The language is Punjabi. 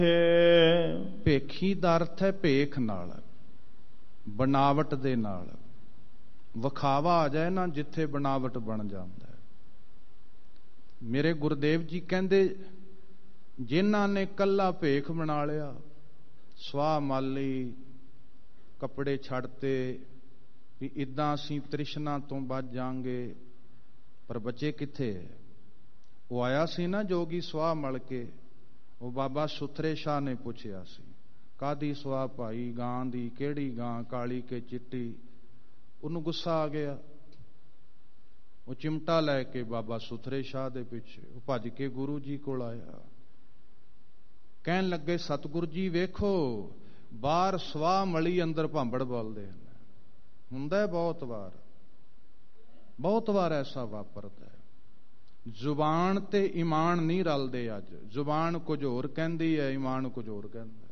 ਭੇਖੀ ਦਾ ਅਰਥ ਹੈ ਭੇਖ ਨਾਲ, ਬਣਾਵਟ ਦੇ ਨਾਲ। ਵਿਖਾਵਾ ਆ ਜਾਏ ਨਾ ਜਿੱਥੇ ਬਣਾਵਟ ਬਣ ਜਾਂਦਾ। ਮੇਰੇ ਗੁਰਦੇਵ ਜੀ ਕਹਿੰਦੇ ਜਿਨ੍ਹਾਂ ਨੇ ਕੱਲਾ ਭੇਖ ਬਣਾ ਲਿਆ, ਸਵਾਹ ਮਾਲੀ, ਕੱਪੜੇ ਛੱਡਤੇ ਵੀ ਇੱਦਾਂ ਅਸੀਂ ਤ੍ਰਿਸ਼ਨਾ ਤੋਂ ਬਚ ਜਾਾਂਗੇ, ਪਰ ਬਚੇ ਕਿੱਥੇ। ਉਹ ਆਇਆ ਸੀ ਨਾ ਜੋਗੀ ਸਵਾਹ ਮਲ ਕੇ, ਉਹ ਬਾਬਾ ਸੁਥਰੇ ਸ਼ਾਹ ਨੇ ਪੁੱਛਿਆ ਸੀ ਕਾਹਦੀ ਸਵਾਹ ਭਾਈ, ਗਾਂ ਦੀ। ਕਿਹੜੀ ਗਾਂ, ਕਾਲੀ ਕੇ ਚਿੱਟੀ। ਉਹਨੂੰ ਗੁੱਸਾ ਆ ਗਿਆ, ਉਹ ਚਿਮਟਾ ਲੈ ਕੇ ਬਾਬਾ ਸੁਥਰੇ ਸ਼ਾਹ ਦੇ ਪਿੱਛੇ ਉਹ ਭੱਜ ਕੇ ਗੁਰੂ ਜੀ ਕੋਲ ਆਇਆ। ਕਹਿਣ ਲੱਗੇ ਸਤਿਗੁਰੂ ਜੀ ਵੇਖੋ, ਬਾਹਰ ਸਵਾਹ ਮਲੀ, ਅੰਦਰ ਭਾਂਬੜ ਬੋਲਦੇ ਹਨ। ਹੁੰਦਾ ਬਹੁਤ ਵਾਰ, ਬਹੁਤ ਵਾਰ ਐਸਾ ਵਾਪਰਦਾ ਹੈ। ਜ਼ੁਬਾਨ ਤੇ ਈਮਾਨ ਨਹੀਂ ਰਲਦੇ। ਅੱਜ ਜ਼ੁਬਾਨ ਕੁਝ ਹੋਰ ਕਹਿੰਦੀ ਹੈ, ਈਮਾਨ ਕੁਝ ਹੋਰ ਕਹਿੰਦਾ।